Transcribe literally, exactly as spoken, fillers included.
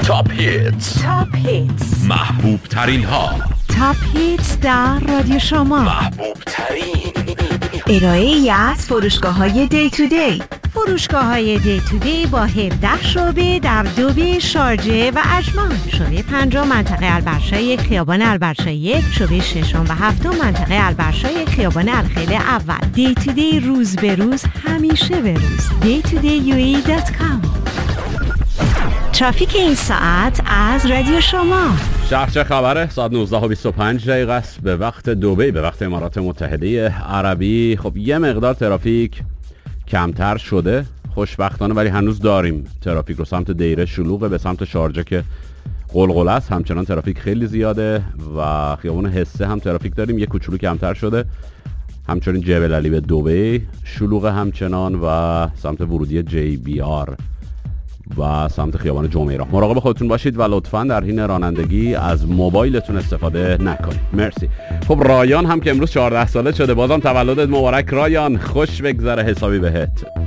تاپ هیتز تاپ هیتز محبوب ترین ها تاپ هیتز در رادیو شما. محبوب ترین ارائه ای از فروشگاه های دی تو دی. فروشگاه های دی تو دی با هفده شعبه در دوبه، شارجه و اجمان. شعبه پنجم منطقه البرشای خیابان البرشای یک، شعبه ششم و هفتم منطقه البرشای خیابان الخیل اول. دی تو دی روز به روز، همیشه به روز. دی تو دی یو ای دات کام. ترافیک این ساعت از رادیو شما. شهر چه خبره؟ ساعت نوزده و بیست و پنج دقیقه است به وقت دبی، به وقت امارات متحده عربی. خب یه مقدار ترافیک کمتر شده خوشبختانه، ولی هنوز داریم ترافیک رو. سمت دیره شلوغه، به سمت شارجه که قلقله است همچنان ترافیک خیلی زیاده و خیابان حسه هم ترافیک داریم، یه کوچولو کمتر شده. همچنین جبل علی به دبی شلوغه همچنان و سمت ورودی جی بی آر و سمت خیابان جمعه. مراقب خودتون باشید و لطفاً در حین رانندگی از موبایلتون استفاده نکنید. مرسی. خب رایان هم که امروز چهارده ساله شده، بازم تولدت مبارک رایان، خوش بگذره حسابی بهت.